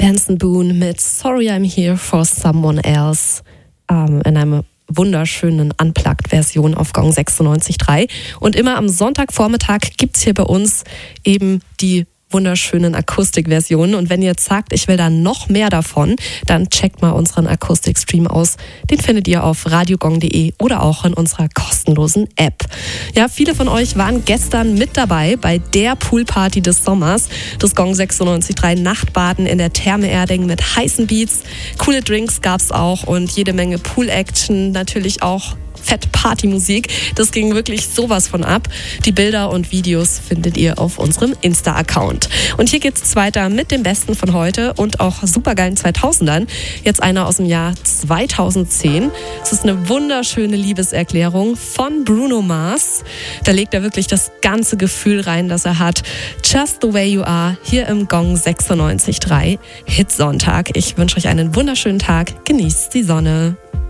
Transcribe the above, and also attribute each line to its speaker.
Speaker 1: Benson Boone mit Sorry I'm Here for Someone Else in einem wunderschönen Unplugged-Version auf Gong 96.3. Und immer am Sonntagvormittag gibt es hier bei uns eben die wunderschönen Akustikversionen. Und wenn ihr jetzt sagt, ich will da noch mehr davon, dann checkt mal unseren Akustikstream aus. Den findet ihr auf radiogong.de oder auch in unserer kostenlosen App. Ja, viele von euch waren gestern mit dabei bei der Poolparty des Sommers, das Gong 96.3 Nachtbaden in der Therme Erding mit heißen Beats. Coole Drinks gab's auch und jede Menge Pool-Action, natürlich auch fett Partymusik. Das ging wirklich sowas von ab. Die Bilder und Videos findet ihr auf unserem Insta-Account. Und hier geht's weiter mit dem Besten von heute und auch supergeilen 2000ern. Jetzt einer aus dem Jahr 2010. Es ist eine wunderschöne Liebeserklärung von Bruno Mars. Da legt er wirklich das ganze Gefühl rein, das er hat. Just the way you are, hier im Gong 96.3 Hitsonntag. Ich wünsche euch einen wunderschönen Tag. Genießt die Sonne.